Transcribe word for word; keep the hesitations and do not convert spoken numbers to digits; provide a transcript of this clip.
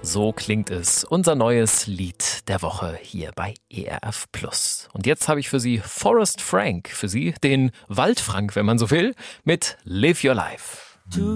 So klingt es, unser neues Lied der Woche hier bei E R F Plus. Und jetzt habe ich für Sie Forrest Frank, für Sie den Waldfrank, wenn man so will, mit Live Your Life.